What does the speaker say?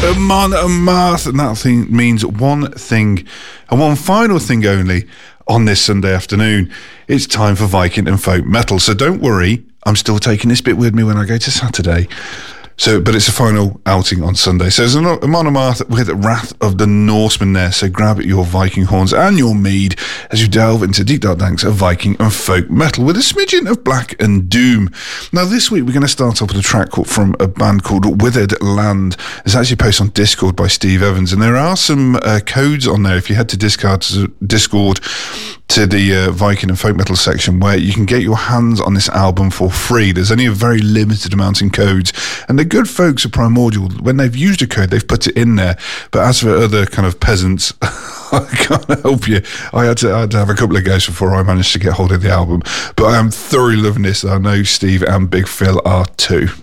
Amon Amarth, and that thing means one thing and one final thing only on this Sunday afternoon. It's time for Viking and folk metal. So don't worry, I'm still taking this bit with me when I go to Saturday. But it's a final outing on Sunday. So there's Amon Amarth with Wrath of the Norsemen there. So grab your Viking horns and your mead as you delve into deep dark danks of Viking and folk metal with a smidgen of black and doom. Now this week we're going to start off with a track from a band called Withered Land. It's actually posted on Discord by Steve Evans, and there are some codes on there if you head to Discord to the Viking and folk metal section, where you can get your hands on this album for free. There's only a very limited amount in codes, and the good folks at Primordial, when they've used a code, they've put it in there. But as for other kind of peasants, I can't help you. I had to have a couple of goes before I managed to get hold of the album. But I am thoroughly loving this. I know Steve and Big Phil are too.